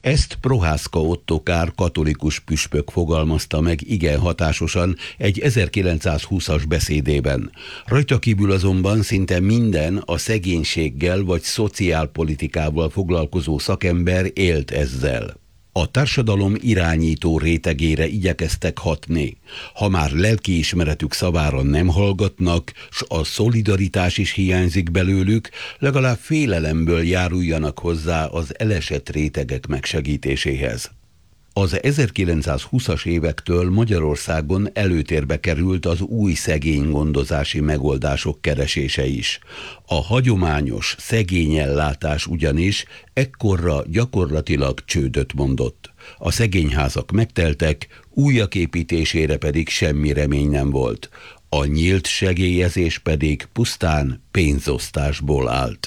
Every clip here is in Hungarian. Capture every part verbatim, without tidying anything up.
Ezt Prohászka Ottokár katolikus püspök fogalmazta meg igen hatásosan egy ezerkilencszázhúszas beszédében. Rajta kívül azonban szinte minden a szegénységgel vagy szociálpolitikával foglalkozó szakember élt ezzel. A társadalom irányító rétegére igyekeztek hatni. Ha már lelkiismeretük szavára nem hallgatnak, s a szolidaritás is hiányzik belőlük, legalább félelemből járuljanak hozzá az elesett rétegek megsegítéséhez. Az ezerkilencszázhúszas évektől Magyarországon előtérbe került az új szegénygondozási megoldások keresése is. A hagyományos szegényellátás ugyanis ekkorra gyakorlatilag csődöt mondott. A szegényházak megteltek, újak építésére pedig semmi remény nem volt. A nyílt segélyezés pedig pusztán pénzosztásból állt.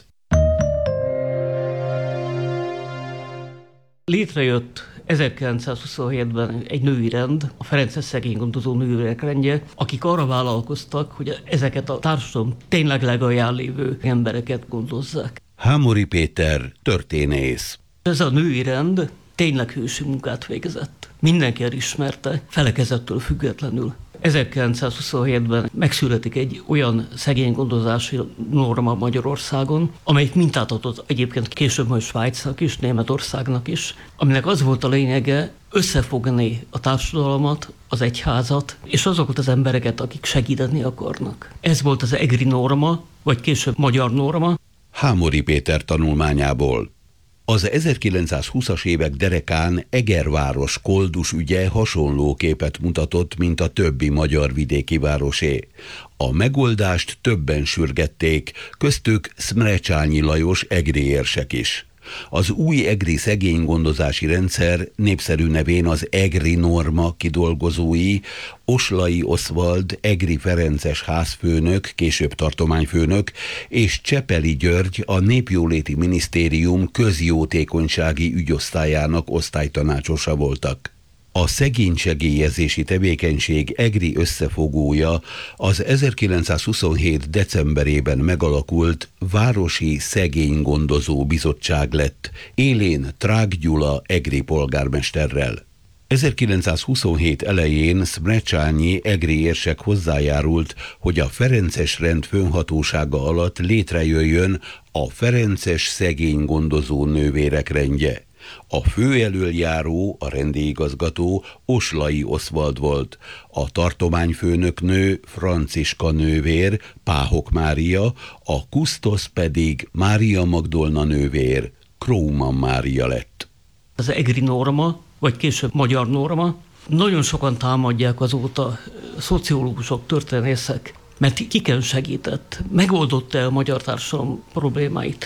Létrejött ezerkilencszázhuszonhétben egy női rend, a Ferences szegénygondozó nővérek rendje, akik arra vállalkoztak, hogy ezeket a társadalom tényleg legalján lévő embereket gondozzák. Hámori Péter történész. Ez a női rend tényleg hősi munkát végzett. Mindenki elismerte, felekezettől függetlenül. ezerkilencszázhuszonhétben megszületik egy olyan szegénygondozási norma Magyarországon, amelyik mintát adott egyébként később majd Svájcnak is, Németországnak is, aminek az volt a lényege, összefogni a társadalmat, az egyházat, és azokat az embereket, akik segíteni akarnak. Ez volt az egri norma, vagy később magyar norma. Hámori Péter tanulmányából. Az ezerkilencszázhúszas évek derekán Egerváros koldus ügye hasonló képet mutatott, mint a többi magyar vidéki városé. A megoldást többen sürgették, köztük Szmrecsányi Lajos egri érsek is. Az új egri szegénygondozási rendszer népszerű nevén az egri norma kidolgozói Oslai Oszvald egri ferences házfőnök, később tartományfőnök, és Csepeli György a Népjóléti Minisztérium közjótékonysági ügyosztályának osztálytanácsosa voltak. A szegénysegélyezési tevékenység egri összefogója az ezerkilencszázhuszonhét decemberében megalakult Városi Szegénygondozó Bizottság lett, élén Trák Gyula egri polgármesterrel. ezerkilencszázhuszonhét elején Szmrecsányi egri érsek hozzájárult, hogy a ferences rend főhatósága alatt létrejöjjön a Ferences Szegénygondozó Nővérek rendje. A főelöljáró, a rendiigazgató Oslai Oszvald volt, a tartományfőnöknő Franciska nővér, Páhok Mária, a kusztosz pedig Mária Magdolna nővér, Króman Mária lett. Az egri norma, vagy később magyar norma, nagyon sokan támadják azóta szociológusok, történészek, mert kiken segített, megoldotta el a magyar társadalom problémáit.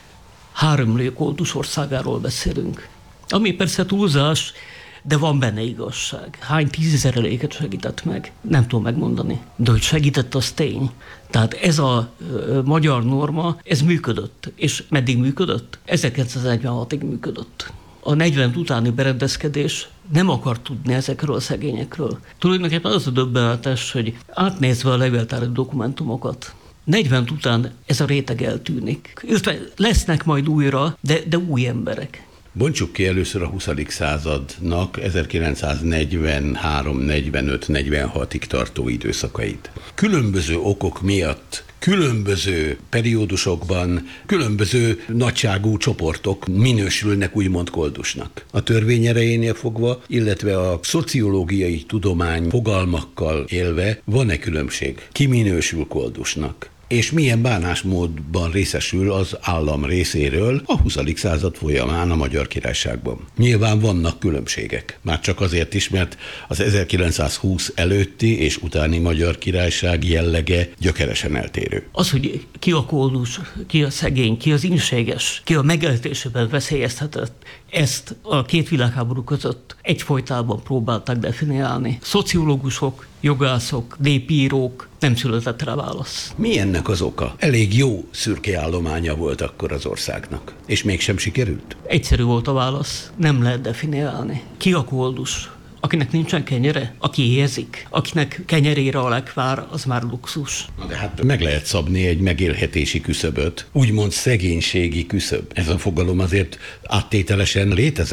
Három koldus országáról beszélünk. Ami persze túlzás, de van benne igazság. Hány tízezereléket segített meg? Nem tudom megmondani. De hogy segített, az tény. Tehát ez a ö, magyar norma, ez működött. És meddig működött? ezerkilencszáznegyvenhatig működött. A negyven utáni berendezkedés nem akar tudni ezekről a szegényekről. Tulajdonképpen az a döbbenetes, hogy átnézve a levéltári dokumentumokat, negyven után ez a réteg eltűnik. Lesznek majd újra, de, de új emberek. Bontsuk ki először a huszadik századnak ezerkilencszáznegyvenhárom, negyvenöt, negyvenhatig tartó időszakait. Különböző okok miatt, különböző periódusokban, különböző nagyságú csoportok minősülnek úgymond koldusnak. A törvény erejénél fogva, illetve a szociológiai tudomány fogalmakkal élve van-e különbség? Ki minősül koldusnak? És milyen bánásmódban részesül az állam részéről a huszadik század folyamán a Magyar Királyságban. Nyilván vannak különbségek. Már csak azért is, mert az ezerkilencszázhúsz előtti és utáni Magyar Királyság jellege gyökeresen eltérő. Az, hogy ki a koldus, ki a szegény, ki az inséges, ki a megélhetésében veszélyeztetett, ezt a két világháború között egyfolytában próbálták definiálni. Szociológusok, jogászok, népírók, nem született rá válasz. Mi ennek az oka? Elég jó szürke állománya volt akkor az országnak, és mégsem sikerült? Egyszerű volt a válasz, nem lehet definiálni. Ki a koldus? Akinek nincsen kenyere, aki éhezik, akinek kenyerére a lekvár, az már luxus. Na de hát meg lehet szabni egy megélhetési küszöböt, úgymond szegénységi küszöb. Ez a fogalom azért áttételesen létezik.